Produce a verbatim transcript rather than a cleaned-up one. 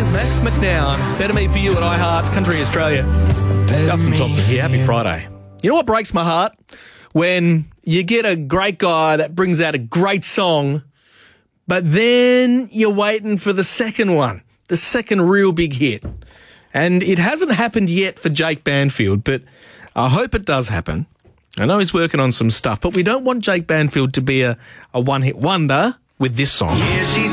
Max McNown, Better Me For You at iHeart Country Australia. Justin Thompson here, happy Friday. You know what breaks my heart? When you get a great guy that brings out a great song, but then you're waiting for the second one, the second real big hit. And it hasn't happened yet for Jake Banfield, but I hope it does happen. I know he's working on some stuff, but we don't want Jake Banfield to be a, a one-hit wonder with this song. Yeah, she's